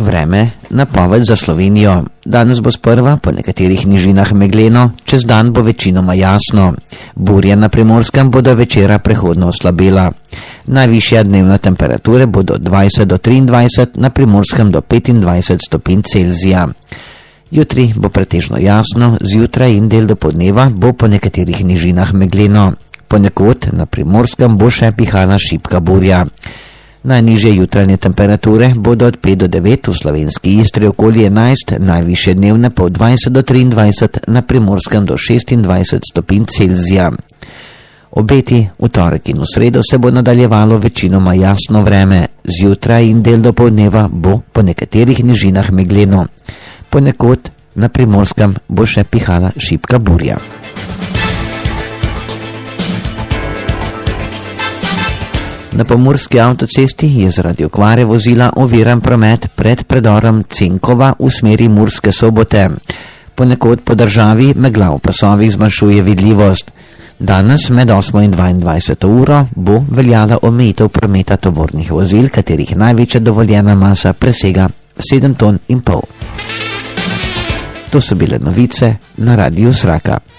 Vreme, napoved za Slovenijo. Danes bo sprva po nekaterih nižinah megleno, čez dan bo večinoma jasno. Burje na Primorskem bodo večera prehodno oslabela. Najvišja dnevna temperature bodo 20 do 23, na Primorskem do 25 stopinj Celzija. Jutri bo pretežno jasno, zjutraj in del dopoldneva bo po nekaterih nižinah megleno. Ponekod na Primorskem bo še pihala šibka burja. Najnižje jutranje temperature bodo od 5 do 9, v slovenski Istri okoli 11, najvišje dnevne pa od 20 do 23, na Primorskem do 26 stopinj Celzija. Obeti v torek in v sredo se bo nadaljevalo večinoma jasno vreme, zjutraj in del dopoldneva bo po nekaterih nižinah megleno. Ponekod na Primorskem bo še pihala šibka burja. Na pomurski avtocesti je zaradi okvare vozila oviran promet pred predorom Cenkova v smeri Murske Sobote. Ponekod po državi megla v pasovih zmanjšuje vidljivost. Danes med 8 in 22 uro bo veljala omejitev prometa tovornih vozil, katerih največja dovoljena masa presega 7,5 ton. To so bile novice na Radiu Sraka.